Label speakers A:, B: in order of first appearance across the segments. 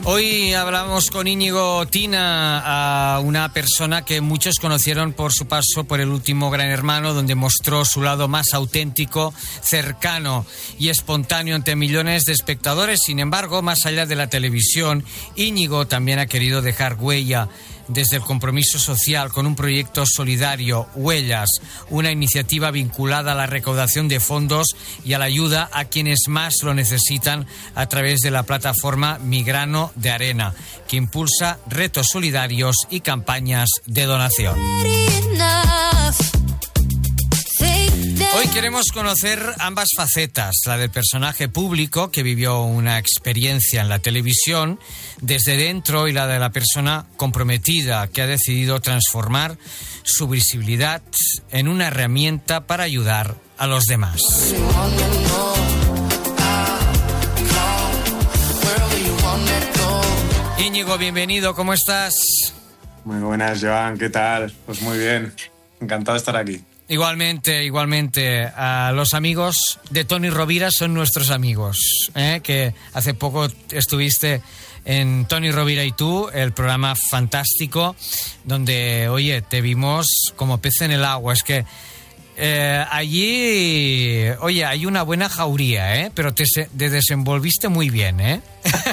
A: Hoy hablamos con Íñigo Tina, a una persona que muchos conocieron por su paso por el último Gran Hermano, donde mostró su lado más auténtico, cercano y espontáneo ante millones de espectadores. Sin embargo, más allá de la televisión, Íñigo también ha querido dejar huella desde el compromiso social con un proyecto solidario, Huellas, una iniciativa vinculada a la recaudación de fondos y a la ayuda a quienes más lo necesitan a través de la plataforma Mi Grano de Arena, que impulsa retos solidarios y campañas de donación. Hoy queremos conocer ambas facetas, la del personaje público que vivió una experiencia en la televisión desde dentro y la de la persona comprometida que ha decidido transformar su visibilidad en una herramienta para ayudar a los demás. Íñigo, bienvenido, ¿cómo estás?
B: Muy buenas, Joan, ¿qué tal? Pues muy bien, encantado de estar aquí.
A: Igualmente. Los amigos de Toni Rovira son nuestros amigos, que hace poco estuviste en Toni Rovira y tú, el programa fantástico, donde, oye, te vimos como pez en el agua. Es que allí, oye, hay una buena jauría, pero te desenvolviste muy bien,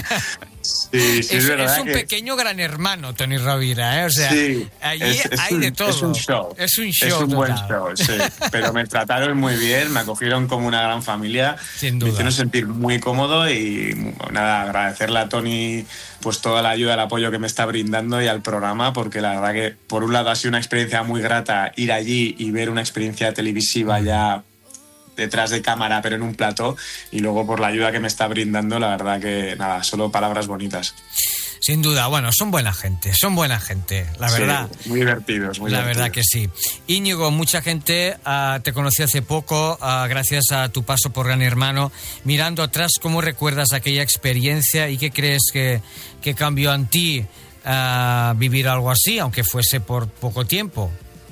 B: Sí, es verdad.
A: Es un pequeño Gran Hermano, Toni Rovira, O sea,
B: sí,
A: allí hay de todo.
B: Es un show.
A: Es un
B: total. Buen show, sí. Pero me trataron muy bien, me acogieron como una gran familia.
A: Sin duda.
B: Me hicieron sentir muy cómodo y nada, agradecerle a Toni pues toda la ayuda, el apoyo que me está brindando y al programa, porque la verdad que por un lado ha sido una experiencia muy grata ir allí y ver una experiencia televisiva ya detrás de cámara, pero en un plató, y luego por la ayuda que me está brindando, la verdad que nada, solo palabras bonitas.
A: Sin duda, bueno, son buena gente, la verdad.
B: Sí, muy divertidos,
A: La verdad que sí. Íñigo, mucha gente te conoció hace poco gracias a tu paso por Gran Hermano. Mirando atrás, ¿cómo recuerdas aquella experiencia y qué crees que cambió en ti vivir algo así, aunque fuese por poco tiempo?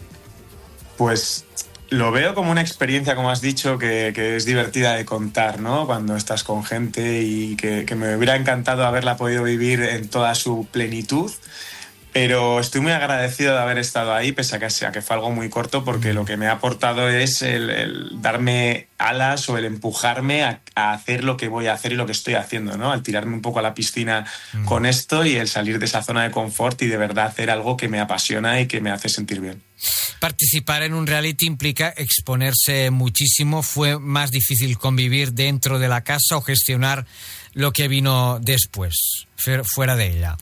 B: Pues lo veo como una experiencia, como has dicho, que es divertida de contar, ¿no? Cuando estás con gente y que me hubiera encantado haberla podido vivir en toda su plenitud. Pero estoy muy agradecido de haber estado ahí, pese a que fue algo muy corto, porque lo que me ha aportado es el darme alas o el empujarme a hacer lo que voy a hacer y lo que estoy haciendo, ¿no? Al tirarme un poco a la piscina con esto y el salir de esa zona de confort y de verdad hacer algo que me apasiona y que me hace sentir bien.
A: Participar en un reality implica exponerse muchísimo. ¿Fue más difícil convivir dentro de la casa o gestionar lo que vino después, fuera de ella?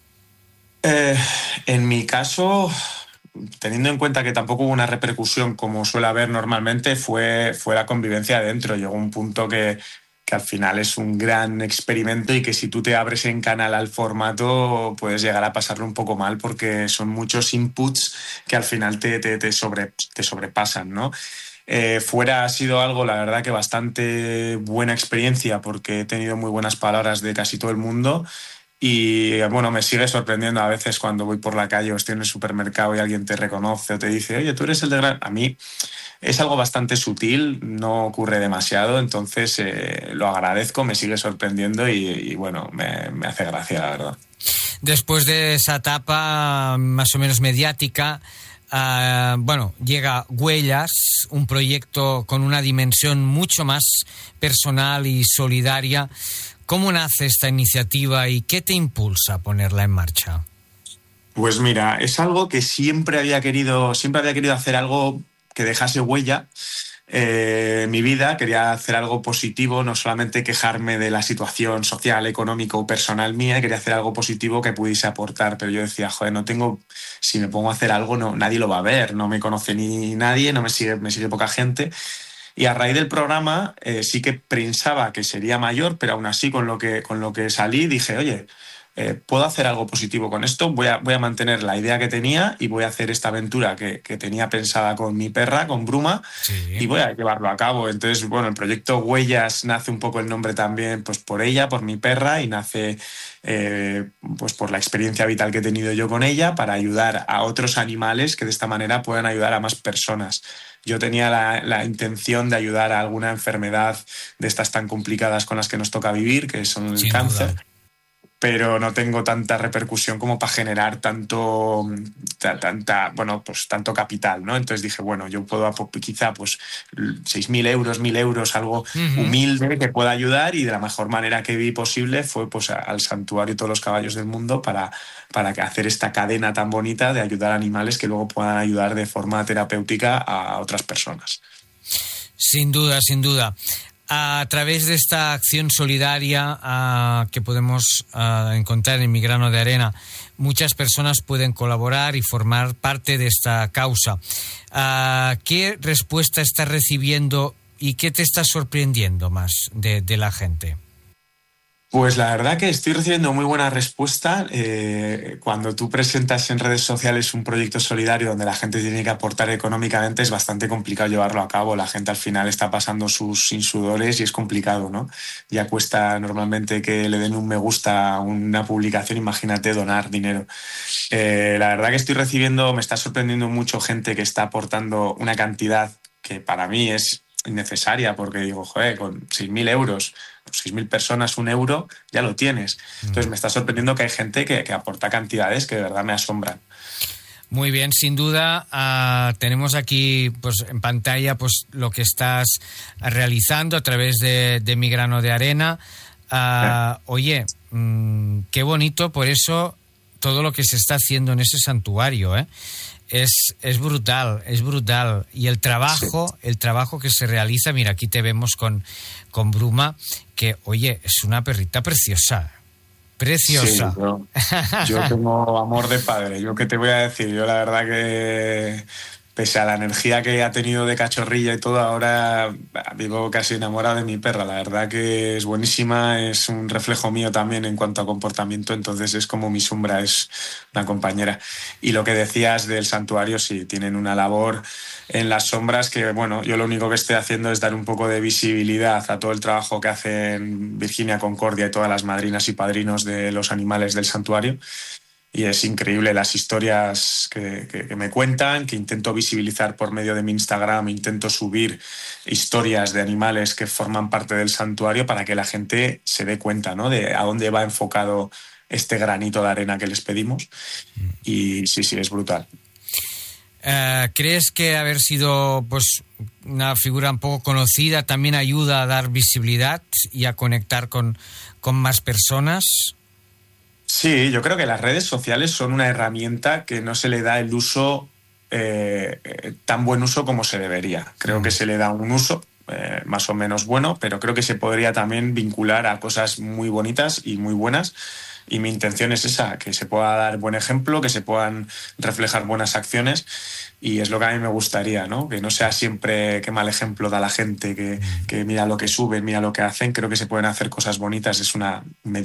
B: En mi caso, teniendo en cuenta que tampoco hubo una repercusión como suele haber normalmente, fue la convivencia adentro. Llegó un punto que al final es un gran experimento y que si tú te abres en canal al formato puedes llegar a pasarlo un poco mal porque son muchos inputs que al final te sobrepasan, ¿no? Fuera ha sido algo, la verdad, que bastante buena experiencia porque he tenido muy buenas palabras de casi todo el mundo. Y bueno, me sigue sorprendiendo a veces cuando voy por la calle o estoy en el supermercado y alguien te reconoce o te dice, oye, tú eres el de Gran... A mí es algo bastante sutil, no ocurre demasiado, entonces lo agradezco, me sigue sorprendiendo y bueno, me hace gracia, la verdad.
A: Después de esa etapa más o menos mediática, llega Huellas, un proyecto con una dimensión mucho más personal y solidaria. ¿Cómo nace esta iniciativa y qué te impulsa a ponerla en marcha?
B: Pues mira, es algo que siempre había querido hacer algo que dejase huella en mi vida. Quería hacer algo positivo, no solamente quejarme de la situación social, económica o personal mía, quería hacer algo positivo que pudiese aportar, pero yo decía, joder, si me pongo a hacer algo, nadie lo va a ver, no me conoce ni nadie, me sigue poca gente. Y a raíz del programa sí que pensaba que sería mayor, pero aún así con lo que salí dije, oye, puedo hacer algo positivo con esto, voy a mantener la idea que tenía y voy a hacer esta aventura que tenía pensada con mi perra, con Bruma, sí, y voy a llevarlo a cabo. Entonces, bueno, el proyecto Huellas nace un poco el nombre también pues por ella, por mi perra, y nace pues por la experiencia vital que he tenido yo con ella para ayudar a otros animales que de esta manera puedan ayudar a más personas. Yo tenía la intención de ayudar a alguna enfermedad de estas tan complicadas con las que nos toca vivir, que son el cáncer. Duda. pero no tengo tanta repercusión como para generar tanto capital, ¿no? Entonces dije, bueno, yo puedo quizá pues 6.000 euros, 1.000 euros, algo humilde que pueda ayudar, y de la mejor manera que vi posible fue pues al Santuario Todos los Caballos del Mundo para hacer esta cadena tan bonita de ayudar a animales que luego puedan ayudar de forma terapéutica a otras personas.
A: Sin duda, sin duda. A través de esta acción solidaria que podemos encontrar en Mi Grano de Arena, muchas personas pueden colaborar y formar parte de esta causa. ¿Qué respuesta estás recibiendo y qué te está sorprendiendo más de la gente?
B: Pues la verdad que estoy recibiendo muy buena respuesta. Cuando tú presentas en redes sociales un proyecto solidario donde la gente tiene que aportar económicamente, es bastante complicado llevarlo a cabo. La gente al final está pasando sus sudores y es complicado, ¿no? Ya cuesta normalmente que le den un me gusta a una publicación, imagínate donar dinero. La verdad que me está sorprendiendo mucho gente que está aportando una cantidad que para mí es innecesaria, porque digo, joder, con 6.000 euros, 6.000 personas, 1 euro, ya lo tienes. Entonces me está sorprendiendo que hay gente que aporta cantidades que de verdad me asombran.
A: Muy bien, sin duda. Tenemos aquí pues en pantalla pues lo que estás realizando a través de Mi Grano de Arena. Oye, qué bonito, por eso todo lo que se está haciendo en ese santuario, es brutal, es brutal. Y el trabajo que se realiza, mira, aquí te vemos con Bruma, que, oye, es una perrita preciosa. Preciosa.
B: Sí, yo tengo amor de padre. Yo qué te voy a decir, yo la verdad que pese a la energía que ha tenido de cachorrilla y todo, ahora vivo casi enamorado de mi perra. La verdad que es buenísima, es un reflejo mío también en cuanto a comportamiento, entonces es como mi sombra, es una compañera. Y lo que decías del santuario, sí, tienen una labor en las sombras que, bueno, yo lo único que estoy haciendo es dar un poco de visibilidad a todo el trabajo que hacen Virginia Concordia y todas las madrinas y padrinos de los animales del santuario. Y es increíble las historias que me cuentan, que intento visibilizar por medio de mi Instagram. Intento subir historias de animales que forman parte del santuario para que la gente se dé cuenta, ¿no?, de a dónde va enfocado este granito de arena que les pedimos. Y sí, es brutal.
A: ¿Crees que haber sido pues una figura un poco conocida también ayuda a dar visibilidad y a conectar con más personas?
B: Sí, yo creo que las redes sociales son una herramienta que no se le da el uso, tan buen uso como se debería. Creo que se le da un uso más o menos bueno, pero creo que se podría también vincular a cosas muy bonitas y muy buenas. Y mi intención es esa, que se pueda dar buen ejemplo, que se puedan reflejar buenas acciones, y es lo que a mí me gustaría, ¿no? Que no sea siempre qué mal ejemplo da la gente, que mira lo que suben, mira lo que hacen. Creo que se pueden hacer cosas bonitas, es una